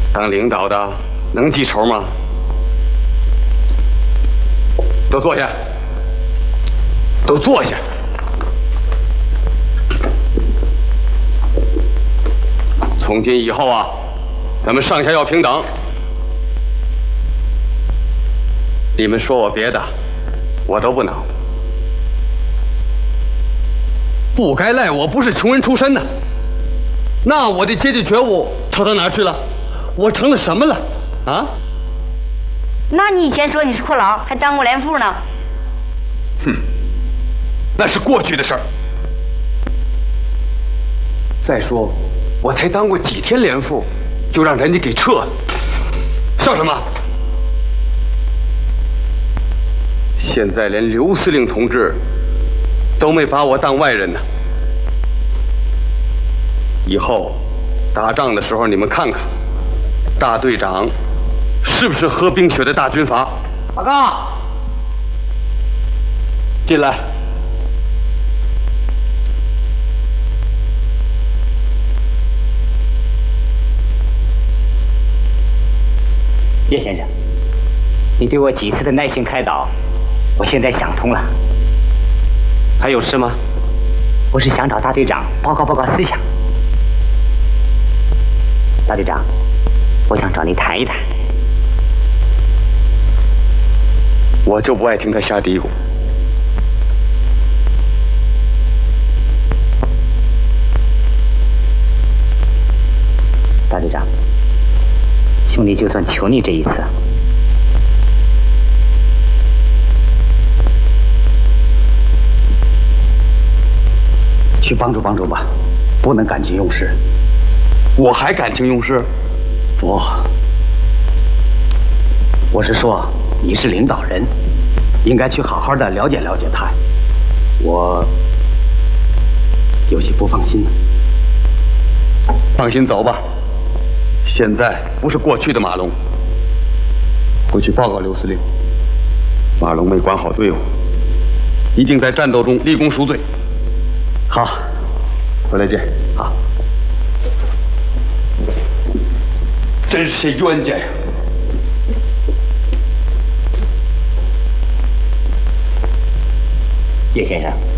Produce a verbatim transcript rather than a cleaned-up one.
当领导的能记仇吗？都坐下，都坐下。从今以后啊，咱们上下要平等。你们说我别的，我都不能。不该赖我不是穷人出身的，那我的阶级觉悟差到哪儿去了？我成了什么了？啊？ 那你以前说你是阔佬，还当过连副呢。 哼，那是过去的事儿。再说，我才当过几天连副，就让人家给撤了，笑什么？现在连刘司令同志都没把我当外人呢。以后打仗的时候，你们看看，大队长是不是喝冰雪的大军阀？ 报告， 进来。 叶先生，你对我几次的耐心开导，我现在想通了。 还有事吗？ 我是想找大队长报告报告思想。大队长，我想找你谈一谈。 我就不爱听他瞎嘀咕。 大队长，兄弟就算求你这一次。去帮助帮助吧，不能感情用事。 我还感情用事？ 不，我是说你是领导人，应该去好好的了解了解他。我有些不放心呢。 放心走吧，现在不是过去的马龙。回去报告刘司令，马龙没管好队伍，一定在战斗中立功赎罪。 好， 回来见。 好。 真是些冤家呀！ 叶先生。